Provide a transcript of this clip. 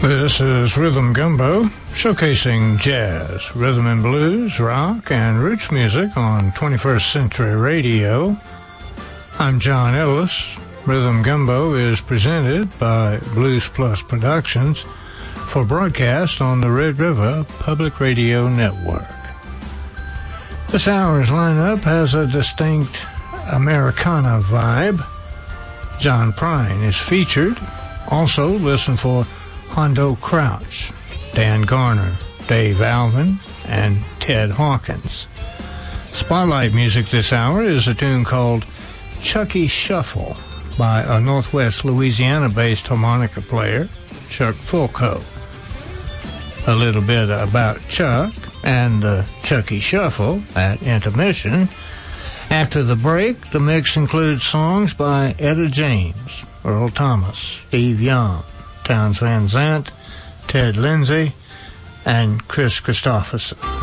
This is Rhythm Gumbo, showcasing jazz, rhythm and blues, rock, and roots music on 21st Century Radio. I'm John Ellis. Rhythm Gumbo is presented by Blues Plus Productions for broadcast on the Red River Public Radio Network. This hour's lineup has a distinct Americana vibe. John Prine is featured. Also, listen for Hondo Crouch, Dan Garner, Dave Alvin, and Ted Hawkins. Spotlight music this hour is a tune called Chucky Shuffle by a Northwest Louisiana-based harmonica player, Chuck Fulco. A little bit about Chuck and the Chucky Shuffle at intermission. After the break, the mix includes songs by Etta James, Earl Thomas, Steve Young, Townes Van Zandt, Ted Lindsay, and Chris Christopherson.